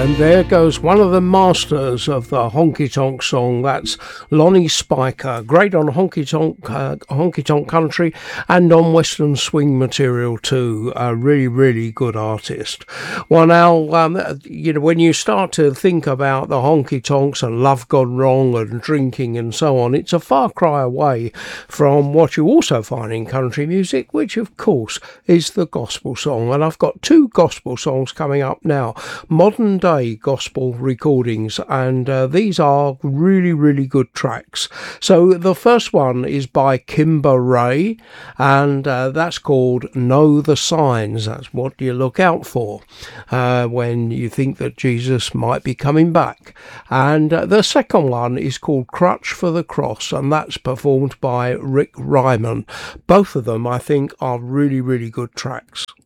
And there goes one of the masters of the honky tonk song. That's Lonnie Spiker, great on honky tonk country and on western swing material too. A really, really good artist. Well, now when you start to think about the honky tonks and love gone wrong and drinking and so on, it's a far cry away from what you also find in country music, which of course is the gospel song. And I've got two gospel songs coming up now, modern day gospel recordings, and these are really, really good tracks. So the first one is by Kimber Ray, and that's called Know the Signs. That's what you look out for when you think that Jesus might be coming back. And the second one is called Crutch for the Cross, and that's performed by Rick Ryman. Both of them, I think, are really, really good tracks.